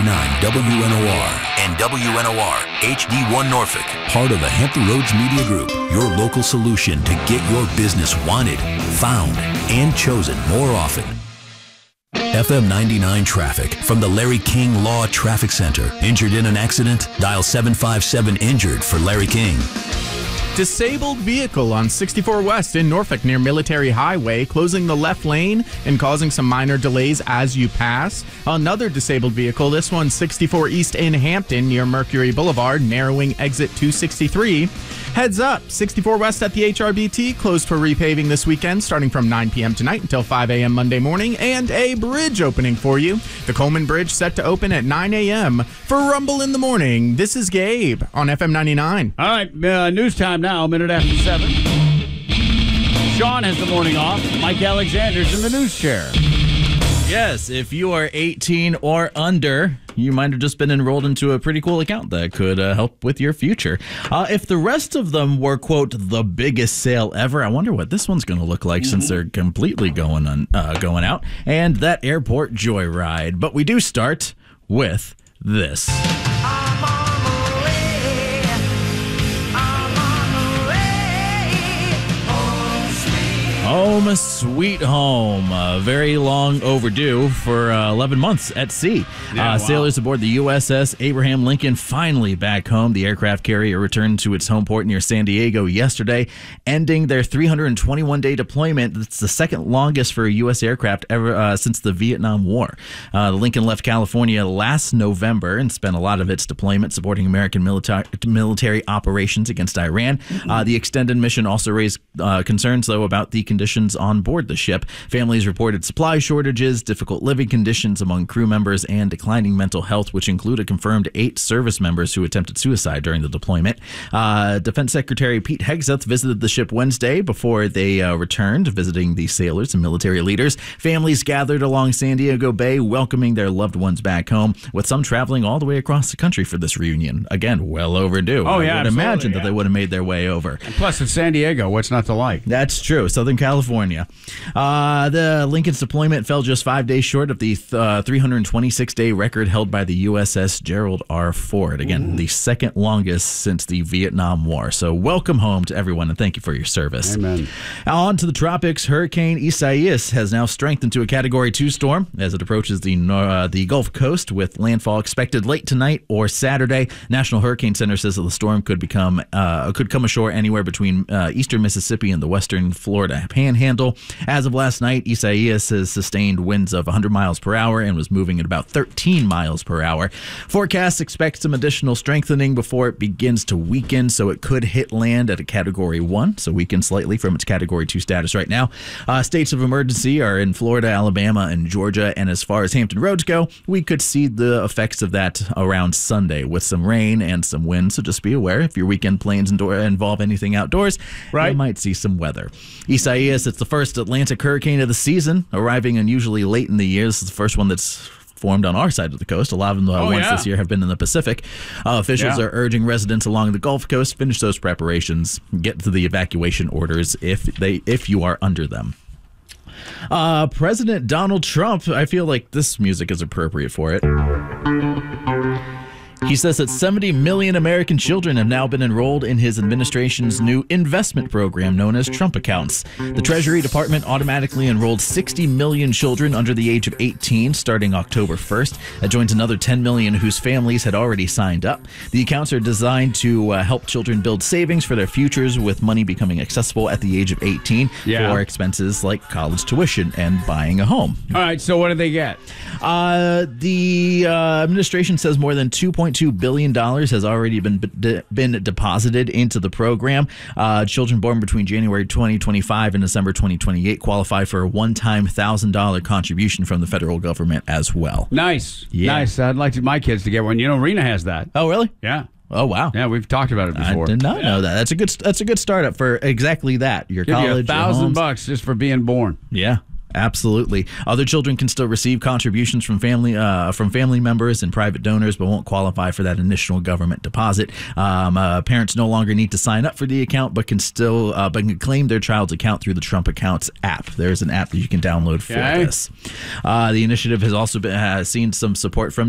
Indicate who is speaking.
Speaker 1: WNOR and WNOR HD1 Norfolk, part of the Hampton Roads Media Group, your local solution to get your business wanted, found, and chosen more often. FM 99 traffic from the Larry King Law Traffic Center. Injured in an accident? Dial 757-INJURED for Larry King.
Speaker 2: Disabled vehicle on 64 West in Norfolk near Military Highway, closing the left lane and causing some minor delays as you pass. Another disabled vehicle, this one 64 East in Hampton near Mercury Boulevard, narrowing exit 263. Heads up, 64 West at the HRBT closed for repaving this weekend starting from 9 p.m. tonight until 5 a.m. Monday morning, and a bridge opening for you. The Coleman Bridge set to open at 9 a.m. For Rumble in the Morning, this is Gabe on FM 99.
Speaker 3: All right, news time now, a minute after 7. Sean has the morning off. Mike Alexander's in the news chair.
Speaker 4: Yes, if you are 18 or under, you might have just been enrolled into a pretty cool account that could help with your future. If the rest of them were, quote, the biggest sale ever, I wonder what this one's going to look like since they're completely going out. And that airport joyride. But we do start with this. Home Sweet Home. Very long overdue for 11 months at sea.
Speaker 3: Yeah, wow.
Speaker 4: Sailors aboard the USS Abraham Lincoln finally back home. The aircraft carrier returned to its home port near San Diego yesterday, ending their 321-day deployment. It's the second longest for a U.S. aircraft ever since the Vietnam War. The Lincoln left California last November and spent a lot of its deployment supporting American military operations against Iran. The extended mission also raised concerns, though, about the conditions on board the ship. Families reported supply shortages, difficult living conditions among crew members, and declining mental health, which included confirmed 8 service members who attempted suicide during the deployment. Defense Secretary Pete Hegseth visited the ship Wednesday before they returned, visiting the sailors and military leaders. Families gathered along San Diego Bay, welcoming their loved ones back home, with some traveling all the way across the country for this reunion. Again, well overdue.
Speaker 3: Oh, yeah,
Speaker 4: I would imagine that they would have made their way over.
Speaker 3: And plus, it's San Diego. What's not to like?
Speaker 4: That's true. Southern California. The Lincoln's deployment fell just 5 days short of the 326-day record held by the USS Gerald R. Ford. Again, the second longest since the Vietnam War. So welcome home to everyone, and thank you for your service.
Speaker 3: Amen.
Speaker 4: On to the tropics. Hurricane Isaias has now strengthened to a Category 2 storm as it approaches the Gulf Coast, with landfall expected late tonight or Saturday. National Hurricane Center says that the storm could come ashore anywhere between eastern Mississippi and the western Florida Panhandle. As of last night, Isaias has sustained winds of 100 miles per hour and was moving at about 13 miles per hour. Forecasts expect some additional strengthening before it begins to weaken, so it could hit land at a Category 1, so weaken slightly from its Category 2 status right now. States of emergency are in Florida, Alabama, and Georgia, and as far as Hampton Roads go, we could see the effects of that around Sunday with some rain and some wind, so just be aware if your weekend plans involve anything outdoors, you might see some weather. Isaias, it's the first Atlantic hurricane of the season, arriving unusually late in the year. This is the first one that's formed on our side of the coast. A lot of them this year have been in the Pacific. Officials are urging residents along the Gulf Coast finish those preparations, get to the evacuation orders if you are under them. President Donald Trump, I feel like this music is appropriate for it. He says that 70 million American children have now been enrolled in his administration's new investment program known as Trump Accounts. The Treasury Department automatically enrolled 60 million children under the age of 18 starting October 1st. That joins another 10 million whose families had already signed up. The accounts are designed to help children build savings for their futures, with money becoming accessible at the age of 18 for expenses like college tuition and buying a home.
Speaker 3: All right, so what do they get?
Speaker 4: The administration says more than $2.2 billion has already been deposited into the program. Children born between January 2025 and December 2028 qualify for a one-time $1,000 contribution from the federal government as well.
Speaker 3: Nice. Nice. I'd like my kids to get one. You know, Rena has that.
Speaker 4: Oh, really?
Speaker 3: Yeah.
Speaker 4: Oh, wow.
Speaker 3: Yeah, we've talked about it before.
Speaker 4: I did not know that. That's a good startup for exactly that. Your college,
Speaker 3: you $1,000 just for being born.
Speaker 4: Yeah. Absolutely. Other children can still receive contributions from family members and private donors, but won't qualify for that initial government deposit. Parents no longer need to sign up for the account, but can still can claim their child's account through the Trump Accounts app. There's an app that you can download for this. The initiative has also seen some support from